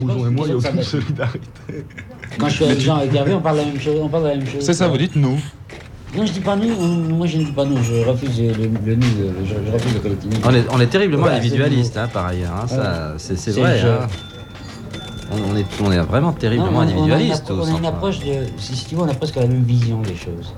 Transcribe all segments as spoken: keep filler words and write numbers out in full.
Boujon et moi, il n'y a aucune solidarité. Quand je suis avec Jean et Hervé, on parle la même chose. On parle la même chose. C'est ça, vous dites nous. Non, je dis pas nous. Moi, je ne dis pas nous. Je refuse le, le, le nous. Je, je refuse le collectivisme. On est, on est terriblement Voilà, individualiste, hein, par ailleurs. Hein, ça, c'est, c'est vrai. Hein. On, on, est, on est vraiment terriblement non, on, individualiste. On a, une, on a une approche de. Si, si tu veux, on a presque la même vision des choses.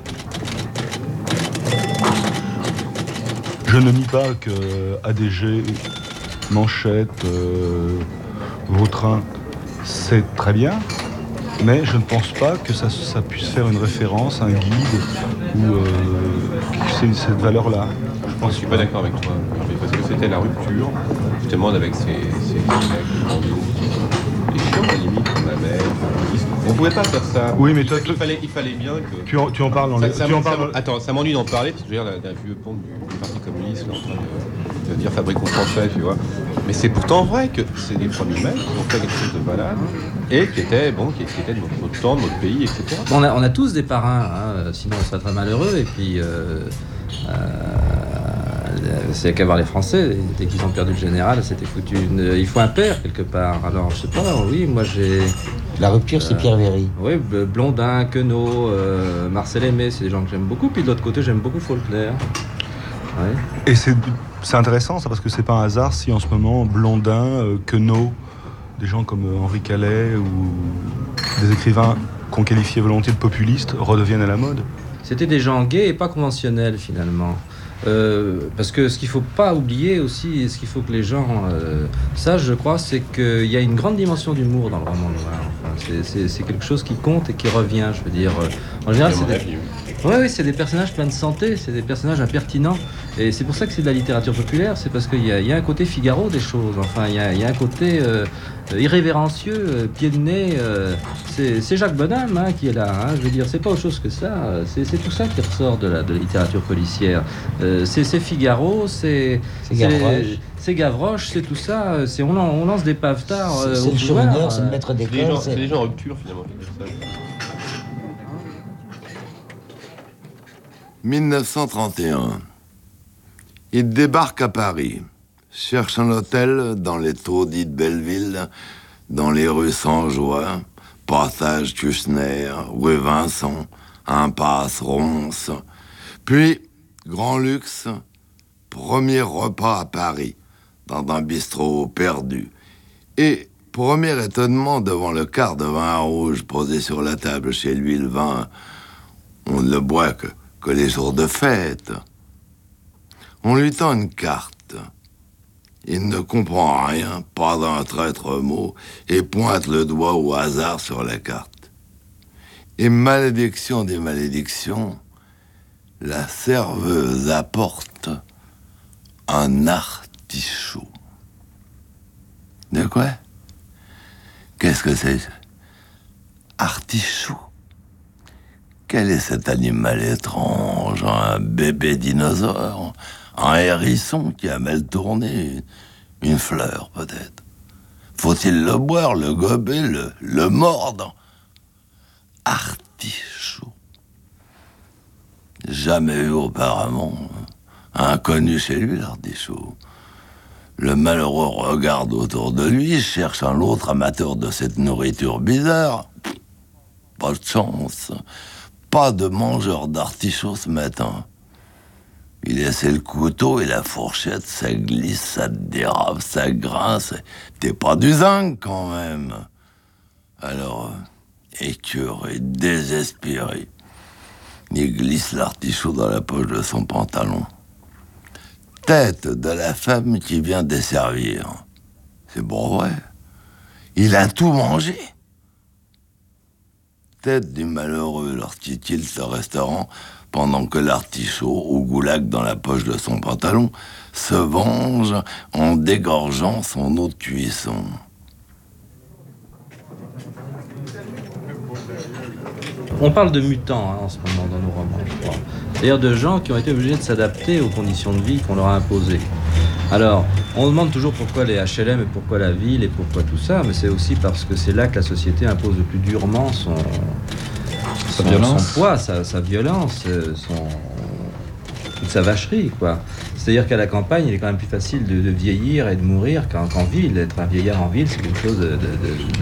Je ne nie pas que A D G, Manchette, euh, Vautrin, c'est très bien, mais je ne pense pas que ça, ça puisse faire une référence, un guide ou euh, c'est cette valeur-là. Je pense je suis pas d'accord avec toi, parce que c'était la rupture, justement, avec ces ces les chiens à la limite qu'on avait. On pouvait pas faire ça. Oui, mais toi, il, il fallait, il fallait bien que. Tu en, tu en parles dans ça, le. Ça, tu en ça, parles ça, attends, ça m'ennuie d'en parler parce que je veux dire, d'un vieux pont du, du Parti communiste là, en train de, de dire fabriquons français, tu vois. Mais c'est pourtant vrai que c'est les premiers mecs qui ont fait quelque chose de valable et qui étaient bon, qui, qui étaient de notre, notre temps, de notre pays, et cetera. On a, on a tous des parrains, hein, sinon on serait très malheureux. Et puis. Euh, euh, c'est qu'à voir les Français, dès qu'ils ont perdu le général, c'était foutu. Une... Il faut un père quelque part. Alors, je sais pas, oui, moi j'ai. La rupture, euh, c'est Pierre Véry. Oui, Blondin, Queneau, euh, Marcel Aimé, c'est des gens que j'aime beaucoup. Puis de l'autre côté, j'aime beaucoup Faulkner. Ouais. Et c'est, c'est intéressant, ça, parce que c'est pas un hasard si en ce moment, Blondin, euh, Queneau, des gens comme euh, Henri Calais ou des écrivains qu'on qualifiait volontiers de populistes redeviennent à la mode. C'était des gens gays et pas conventionnels, finalement. Euh, parce que ce qu'il ne faut pas oublier aussi, et ce qu'il faut que les gens euh, sachent, je crois, c'est qu'il y a une grande dimension d'humour dans le roman noir. Enfin, c'est, c'est, c'est quelque chose qui compte et qui revient, je veux dire. En général, c'est des... Oui, oui, c'est des personnages pleins de santé, c'est des personnages impertinents. Et c'est pour ça que c'est de la littérature populaire, c'est parce qu'il y a, il y a un côté Figaro des choses. Enfin, il y a, il y a un côté euh, irrévérencieux, euh, pied de nez. Euh, c'est, c'est Jacques Bonhomme hein, qui est là. Hein, je veux dire, c'est pas autre chose que ça. C'est, c'est tout ça qui ressort de la, de la littérature policière. Euh, c'est, c'est Figaro, c'est... C'est Gavroche. C'est Gavroche, c'est tout ça. C'est, on, on lance des pavetards. C'est, euh, c'est le chourineur, c'est le maître d'école. C'est des gens, c'est... c'est des gens en rupture, finalement. dix-neuf cent trente et un. Il débarque à Paris, cherche un hôtel dans les taudis de Belleville, dans les rues Saint-Joie, passage Kuchner, rue Vincent, impasse Ronce. Puis, grand luxe, premier repas à Paris, dans un bistrot perdu. Et premier étonnement devant le quart de vin rouge posé sur la table chez lui, le vin, on ne le boit que que les jours de fête. On lui tend une carte. Il ne comprend rien, pas d'un traître mot, et pointe le doigt au hasard sur la carte. Et malédiction des malédictions, la serveuse apporte un artichaut. De quoi? Qu'est-ce que c'est? Artichaut. Quel est cet animal étrange? Un bébé dinosaure? Un hérisson qui a mal tourné? Une fleur, peut-être? Faut-il le boire, le gober, le, le mordre? Artichaut. Jamais vu auparavant. Inconnu chez lui, l'artichaut. Le malheureux regarde autour de lui, cherche un autre amateur de cette nourriture bizarre. Pas de chance. Pas de mangeur d'artichaut ce matin. Il essaie le couteau et la fourchette, ça glisse, ça dérape, ça grince. T'es pas du zinc quand même. Alors, écœuré, désespéré, il glisse l'artichaut dans la poche de son pantalon. Tête de la femme qui vient desservir. C'est bon, vrai. Il a tout mangé. Tête du malheureux, leur dit-il, ce restaurant, pendant que l'artichaut, au goulag dans la poche de son pantalon, se venge en dégorgeant son eau de cuisson. On parle de mutants hein, en ce moment dans nos romans, je crois. C'est-à-dire de gens qui ont été obligés de s'adapter aux conditions de vie qu'on leur a imposées. Alors, on demande toujours pourquoi les H L M et pourquoi la ville et pourquoi tout ça, mais c'est aussi parce que c'est là que la société impose le plus durement son, sa, son, violence. son poids, sa, sa violence, son, toute sa vacherie, quoi. C'est-à-dire qu'à la campagne, il est quand même plus facile de, de vieillir et de mourir qu'en, qu'en ville. Être un vieillard en ville, c'est quelque chose de, de, de,